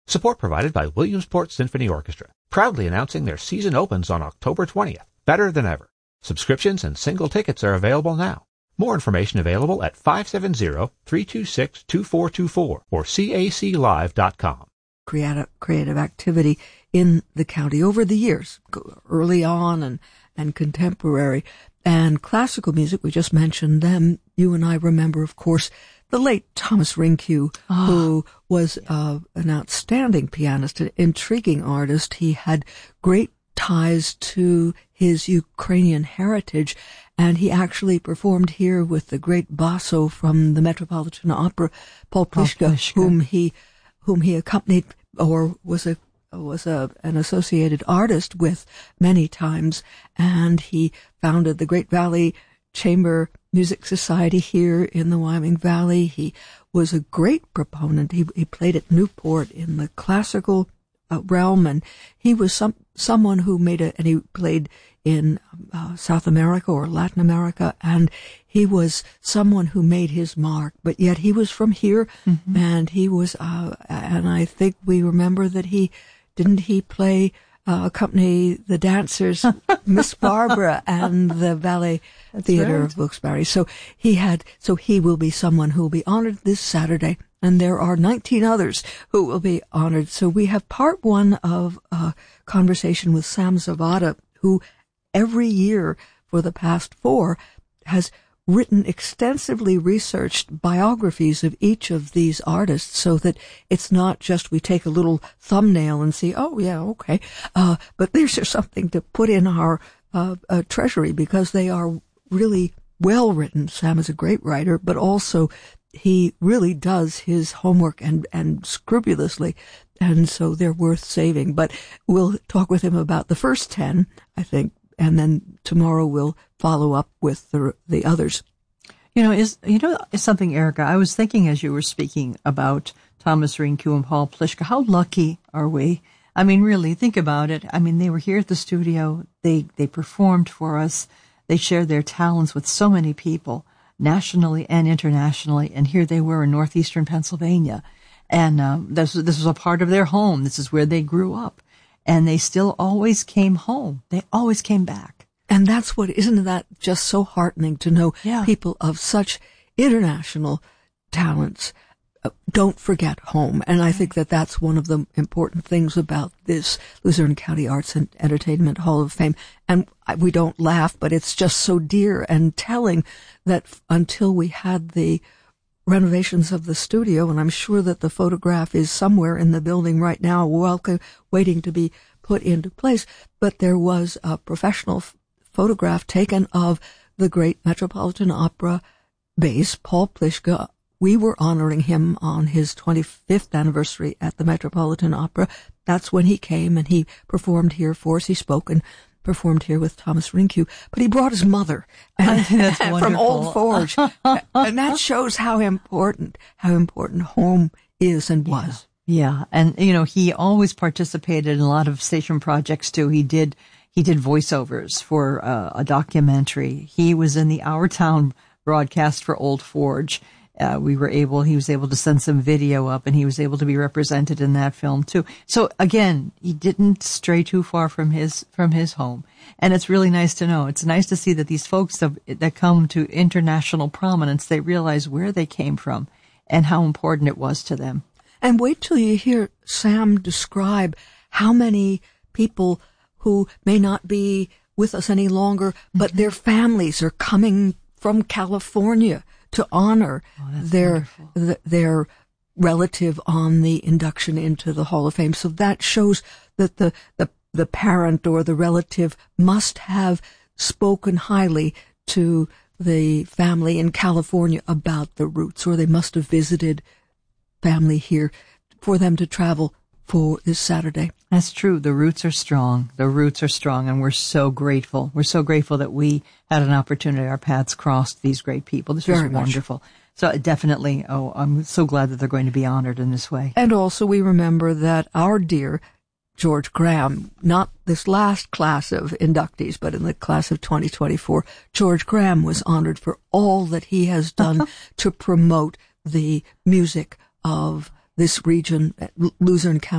Support provided by Williamsport Symphony Orchestra, proudly announcing their season opens on October 20th, better than ever. Subscriptions and single tickets are available now. More information available at 570-326-2424 or caclive.com. Creative activity in the county over the years, early on and contemporary. And classical music, we just mentioned them. You and I remember, of course, the late Thomas Rynkiw, who was an outstanding pianist, an intriguing artist. He had great ties to his Ukrainian heritage, and he actually performed here with the great basso from the Metropolitan Opera, Paul Pliszka, whom he accompanied or was an associated artist with many times, and he founded the Great Valley Chamber Music Society here in the Wyoming Valley. He was a great proponent. He played at Newport in the classical realm, and he was someone who and he played in South America or Latin America, and he was someone who made his mark, but yet he was from here, and he was, and I think we remember that he accompany the dancers, Miss Barbara and the Ballet Theater of Wilkes-Barre. So he will be someone who will be honored this Saturday, and there are 19 others who will be honored. So we have part one of a conversation with Sam Zavada, who every year for the past 4 has written extensively researched biographies of each of these artists, so that it's not just we take a little thumbnail and see, oh yeah, okay, but there's just something to put in our treasury, because they are really well written. Sam is a great writer, but also he really does his homework and scrupulously, and so they're worth saving. But we'll talk with him about the first 10, I think, and then tomorrow we'll follow up with the others. Is something, Erica, I was thinking as you were speaking about Thomas Rynkiw and Paul Pliszka, how lucky are we? I mean, really, think about it. I mean, they were here at the studio. They performed for us. They shared their talents with so many people, nationally and internationally. And here they were in northeastern Pennsylvania. And this was a part of their home. This is where they grew up. And they still always came home. They always came back. And isn't that just so heartening to know people of such international talents don't forget home. And I think that that's one of the important things about this Luzerne County Arts and Entertainment Hall of Fame. And we don't laugh, but it's just so dear and telling that until we had the renovations of the studio, and I'm sure that the photograph is somewhere in the building right now, waiting to be put into place, but there was a professional photograph taken of the great Metropolitan Opera bass, Paul Pliszka. We were honoring him on his 25th anniversary at the Metropolitan Opera. That's when he came, and he performed here for us. He spoke and performed here with Thomas Rynkiw, but he brought his mother from Old Forge, and that shows how important home is and was. Yeah, and he always participated in a lot of station projects too. He did voiceovers for a documentary. He was in the Our Town broadcast for Old Forge. He was able to send some video up, and he was able to be represented in that film too. So again, he didn't stray too far from his home. And it's really nice to know. It's nice to see that these folks that come to international prominence, they realize where they came from and how important it was to them. And wait till you hear Sam describe how many people who may not be with us any longer, but their families are coming from California to honor their relative on the induction into the Hall of Fame. So that shows that the parent or the relative must have spoken highly to the family in California about the roots, or they must have visited family here for them to travel for this Saturday. That's true. The roots are strong. And we're so grateful. We're so grateful that we had an opportunity. Our paths crossed these great people. This was wonderful. So definitely, I'm so glad that they're going to be honored in this way. And also we remember that our dear George Graham, not this last class of inductees, but in the class of 2024, George Graham was honored for all that he has done to promote the music of this region, Luzerne County.